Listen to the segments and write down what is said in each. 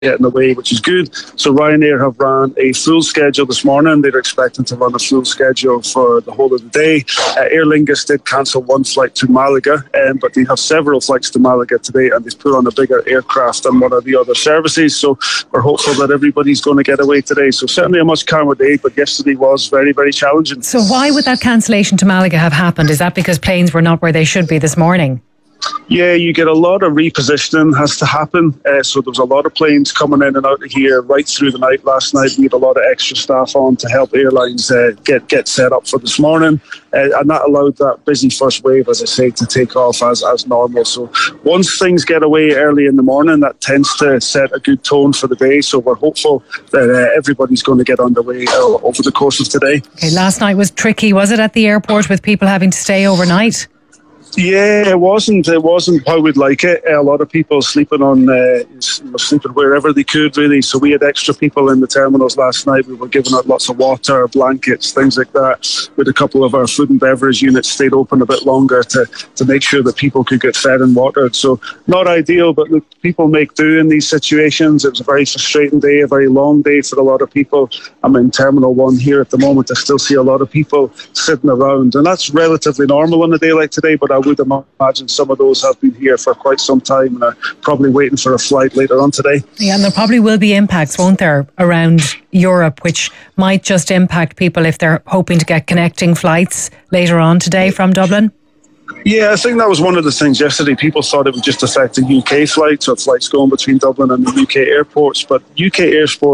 getting away, which is good. So Ryanair have ran a full schedule this morning. They're expecting to run a full schedule for the whole of the day. Aer Lingus did cancel one flight to Malaga, but they have several flights to Malaga today, and they've put on a bigger aircraft than one of the other services. So we're hopeful that everybody's going to get away today. So certainly a much calmer day, but yesterday was very, very challenging. So why would that cancellation to Malaga have happened? Is that because planes were not where they should be this morning? Yeah, you get a lot of repositioning has to happen. So there was a lot of planes coming in and out of here right through the night last night. We had a lot of extra staff on to help airlines get set up for this morning. And that allowed that busy first wave, as I say, to take off as normal. So once things get away early in the morning, that tends to set a good tone for the day. So we're hopeful that everybody's going to get underway over the course of today. Okay, last night was tricky, was it, at the airport with people having to stay overnight? Yeah, it wasn't how we'd like it. A lot of people sleeping sleeping wherever they could, really. So we had extra people in the terminals last night. We were giving out lots of water, blankets, things like that. With a couple of our food and beverage units stayed open a bit longer to make sure that people could get fed and watered. So not ideal, but look, people make do in these situations. It was a very frustrating day, a very long day for a lot of people. I'm in Terminal 1 here at the moment. I still see a lot of people sitting around, and that's relatively normal on a day like today, but I would imagine some of those have been here for quite some time and are probably waiting for a flight later on today. Yeah, and there probably will be impacts, won't there, around Europe, which might just impact people if they're hoping to get connecting flights later on today from Dublin? Yeah, I think that was one of the things yesterday. People thought it would just affect the UK flights or flights going between Dublin and the UK airports. But UK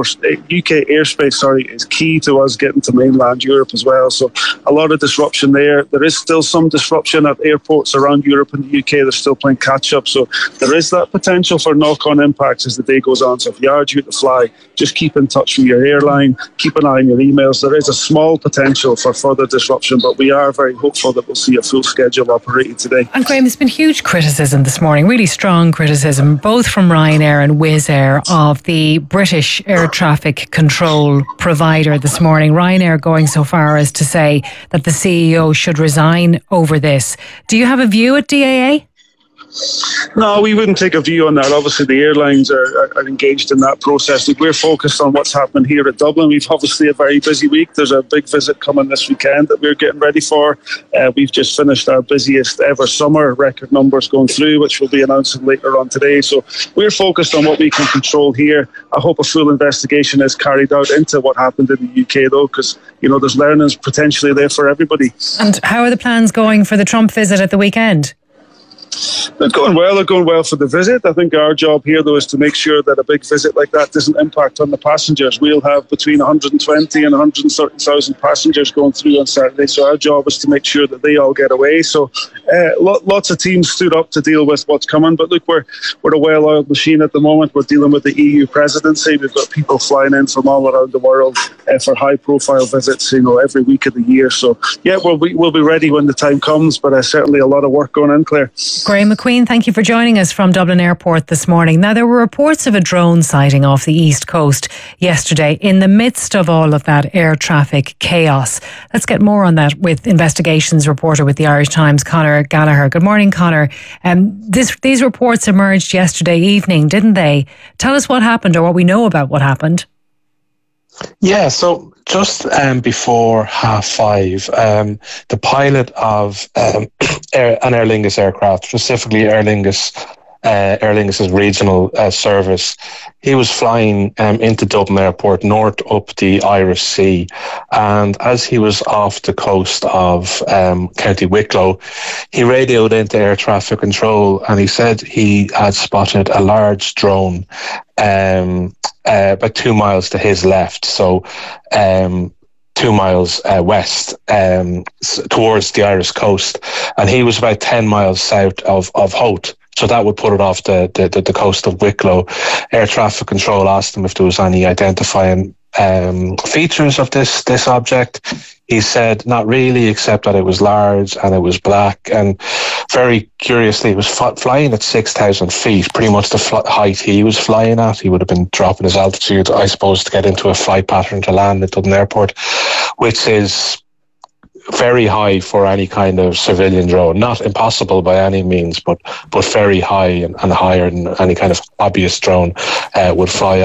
airspace, is key to us getting to mainland Europe as well. So a lot of disruption there. There is still some disruption at airports around Europe and the UK. They're still playing catch up. So there is that potential for knock-on impacts as the day goes on. So if you are due to fly, just keep in touch with your airline. Keep an eye on your emails. There is a small potential for further disruption, but we are very hopeful that we'll see a full schedule operating today. And Graham, there's been huge criticism this morning, really strong criticism, both from Ryanair and Wizz Air of the British air traffic control provider this morning. Ryanair going so far as to say that the CEO should resign over this. Do you have a view at DAA? No, we wouldn't take a view on that. Obviously, the airlines are engaged in that process. We're focused on what's happening here at Dublin. We've obviously a very busy week. There's a big visit coming this weekend that we're getting ready for. We've just finished our busiest ever summer, record numbers going through, which we'll be announcing later on today. So we're focused on what we can control here. I hope a full investigation is carried out into what happened in the UK, though, because there's learnings potentially there for everybody. And how are the plans going for the Trump visit at the weekend? They're going well for the visit. I think our job here, though, is to make sure that a big visit like that doesn't impact on the passengers. We'll have between 120 and 130,000 passengers going through on Saturday, so our job is to make sure that they all get away. So lots of teams stood up to deal with what's coming, but look, we're a well-oiled machine at the moment. We're dealing with the EU presidency. We've got people flying in from all around the world for high-profile visits, every week of the year. So yeah, we'll be ready when the time comes, but certainly a lot of work going in, Claire. Graham McQueen, thank you for joining us from Dublin Airport this morning. Now, there were reports of a drone sighting off the East Coast yesterday in the midst of all of that air traffic chaos. Let's get more on that with investigations reporter with the Irish Times, Conor Gallagher. Good morning, Conor. These reports emerged yesterday evening, didn't they? Tell us what happened or what we know about what happened. Yeah, so just before 5:30, the pilot of an Aer Lingus aircraft, specifically Aer Lingus's regional service, he was flying into Dublin Airport, north up the Irish Sea, and as he was off the coast of County Wicklow, he radioed into air traffic control and he said he had spotted a large drone about 2 miles to his left, so 2 miles west towards the Irish coast, and he was about 10 miles south of Howth. So that would put it off the coast of Wicklow. Air traffic control asked him if there was any identifying features of this object. He said not really, except that it was large and it was black, and very curiously, it was flying at 6,000 feet, pretty much the height he was flying at. He would have been dropping his altitude, I suppose, to get into a flight pattern to land at Dublin Airport, which is very high for any kind of civilian drone. Not impossible by any means, but very high and higher than any kind of hobbyist drone would fly